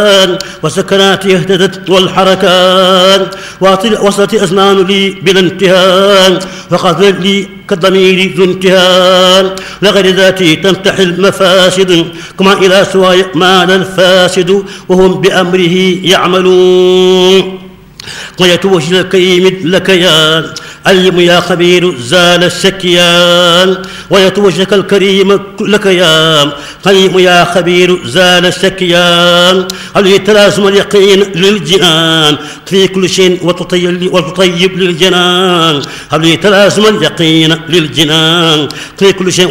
وسكناتي اهتدت والحركات وصلت أزمان لي بلا انتهاء وقذل لي كالضمير ذو انتهاء لغير ذاتي تنتحي المفاسد كما إلى سواي مال الفاسد وهم بأمره يعملون ويتوجه الكريم لك يا علم يا خبير زال الشكيان ويتوجهك الكريم لك يا علم يا خبير زال الشكيان علي تلازم اليقين للجنان في كل شيء وتطيب للجنان علي تلازم اليقين للجنان في كل شيء